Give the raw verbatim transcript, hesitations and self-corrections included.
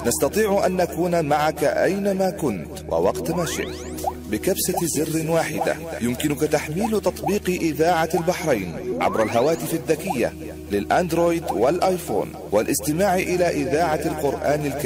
نستطيع أن نكون معك أينما كنت ووقت ما شئت. بكبسة زر واحدة يمكنك تحميل تطبيق إذاعة البحرين عبر الهواتف الذكية للأندرويد والآيفون والاستماع إلى إذاعة القرآن الكريم